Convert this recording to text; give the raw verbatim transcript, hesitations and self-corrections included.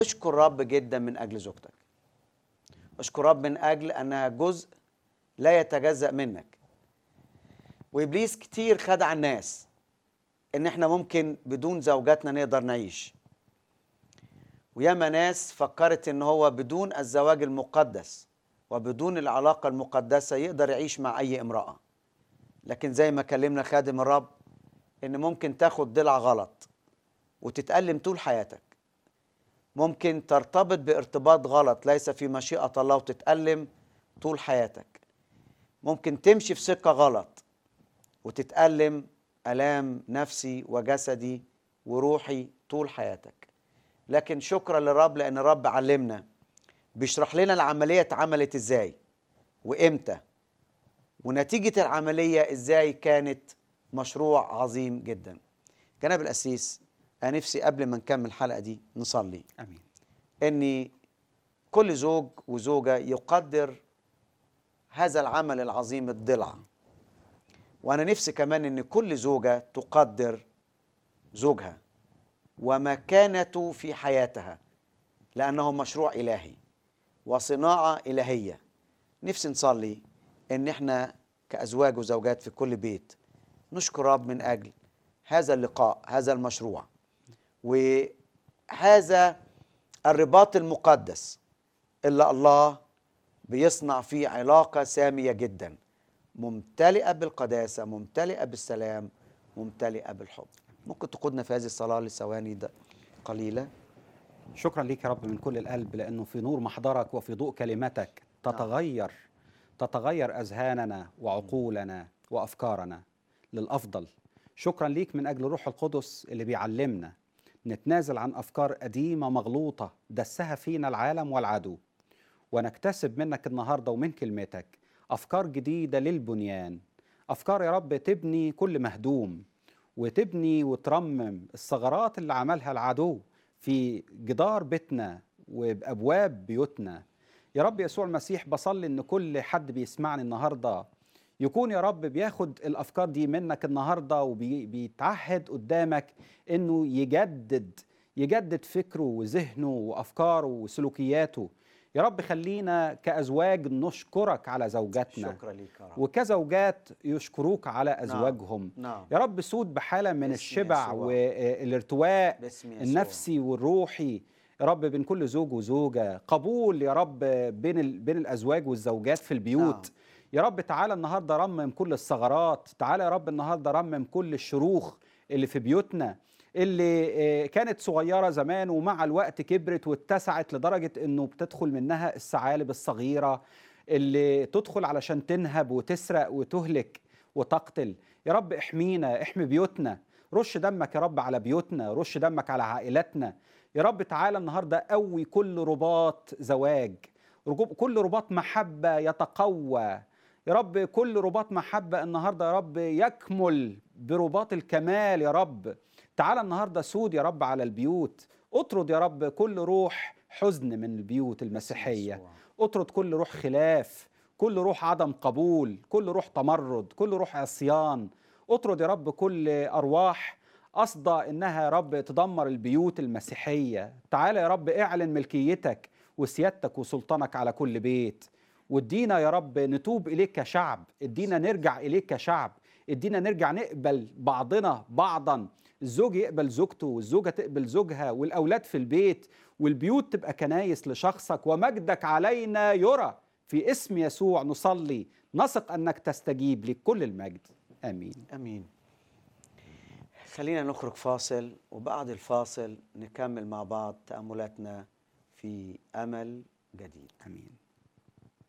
اشكر رب جدا من أجل زوجتك. اشكر رب من أجل أنها جزء لا يتجزأ منك. وإبليس كتير خدع الناس إن إحنا ممكن بدون زوجاتنا نقدر نعيش. وياما ناس فكرت إن هو بدون الزواج المقدس وبدون العلاقة المقدسة يقدر يعيش مع أي امرأة. لكن زي ما كلمنا خادم الرب إن ممكن تاخد ضلع غلط وتتألم طول حياتك. ممكن ترتبط بارتباط غلط ليس في مشيئة الله وتتألم طول حياتك. ممكن تمشي في سكة غلط وتتألم ألام نفسي وجسدي وروحي طول حياتك. لكن شكرا للرب لأن الرب علمنا، بيشرح لنا العملية اتعملت ازاي وامتى، ونتيجة العملية ازاي كانت مشروع عظيم جدا. جناب القسيس، أنا نفسي قبل ما نكمل الحلقة دي نصلي امين. ان كل زوج وزوجة يقدر هذا العمل العظيم الضلع. وانا نفسي كمان ان كل زوجة تقدر زوجها ومكانته في حياتها، لأنه مشروع إلهي وصناعة إلهية. نفسي نصلي ان احنا كأزواج وزوجات في كل بيت نشكر رب من أجل هذا اللقاء، هذا المشروع، وهذا الرباط المقدس اللي الله بيصنع فيه علاقة سامية جدا، ممتلئة بالقداسة، ممتلئة بالسلام، ممتلئة بالحب. ممكن تقودنا في هذه الصلاة لثواني قليلة؟ شكرا ليك يا رب من كل القلب، لأنه في نور محضرك وفي ضوء كلمتك تتغير تتغير أذهاننا وعقولنا وأفكارنا للأفضل. شكرا ليك من أجل روح القدس اللي بيعلمنا نتنازل عن أفكار قديمة مغلوطة دسها فينا العالم والعدو، ونكتسب منك النهاردة ومن كلمتك أفكار جديدة للبنيان. أفكار يا رب تبني كل مهدوم، وتبني وترمم الثغرات اللي عملها العدو في جدار بيتنا وبأبواب بيوتنا. يا رب يسوع المسيح، بصلي إن كل حد بيسمعني النهاردة يكون يا رب بياخد الأفكار دي منك النهاردة وبيتعهد قدامك إنه يجدد يجدد فكره وذهنه وأفكاره وسلوكياته. يا رب خلينا كأزواج نشكرك على زوجاتنا، شكرا ليك يا رب. وكزوجات يشكروك على أزواجهم. نعم. نعم. يا رب سود بحالة من الشبع يسوع. والارتواء باسم يسوع. النفسي والروحي يا رب بين كل زوج وزوجة. قبول يا رب بين ال... بين الأزواج والزوجات في البيوت. نعم. يا رب تعالى النهاردة رمم كل الثغرات، تعالى يا رب النهاردة رمم كل الشروخ اللي في بيوتنا، اللي كانت صغيرة زمان ومع الوقت كبرت واتسعت لدرجة انه بتدخل منها الثعالب الصغيرة اللي تدخل علشان تنهب وتسرق وتهلك وتقتل. يا رب احمينا، احمي بيوتنا، رش دمك يا رب على بيوتنا، رش دمك على عائلاتنا. يا رب تعالى النهاردة قوي كل رباط زواج، كل رباط محبة يتقوى. يا رب كل رباط محبة النهاردة يا رب يكمل برباط الكمال. يا رب تعالى النهاردة سود يا رب على البيوت، اطرد يا رب كل روح حزن من البيوت المسيحية، اطرد كل روح خلاف، كل روح عدم قبول، كل روح تمرد، كل روح عصيان. اطرد يا رب كل أرواح قصدة إنها يا رب تدمر البيوت المسيحية. تعالى يا رب اعلن ملكيتك وسيادتك وسلطانك على كل بيت، وادينا يا رب نتوب إليك كشعب، ادينا نرجع إليك كشعب، ادينا نرجع نقبل بعضنا بعضا، الزوج يقبل زوجته والزوجة تقبل زوجها، والأولاد في البيت، والبيوت تبقى كنايس لشخصك ومجدك علينا يرى. في اسم يسوع نصلي، نثق أنك تستجيب لكل المجد. آمين. أمين. خلينا نخرج فاصل، وبعد الفاصل نكمل مع بعض تأملاتنا في أمل جديد. آمين.